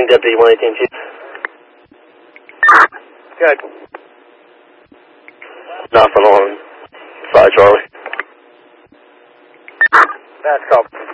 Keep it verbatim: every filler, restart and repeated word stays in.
eighteen, Deputy one eighteen two. Good. Nothing on side Charlie. That's cool.